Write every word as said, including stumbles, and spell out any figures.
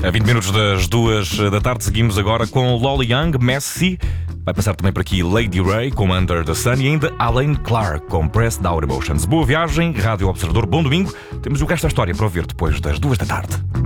A vinte minutos das duas da tarde seguimos agora com Lolly Young, Messi. Vai passar também por aqui Lady Ray com Under the Sun e ainda Alain Clark com Pressed Out Emotions. Boa viagem, Rádio Observador, bom domingo. Temos o resto da história para ouvir depois das duas da tarde.